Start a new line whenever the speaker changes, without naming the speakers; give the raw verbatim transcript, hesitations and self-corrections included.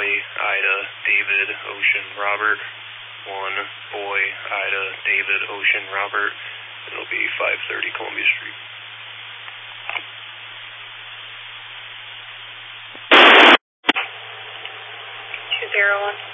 boy, Ida, David, Ocean, Robert. one boy, Ida, David, Ocean, Robert. It'll be five thirty Columbia Street.
two zero one.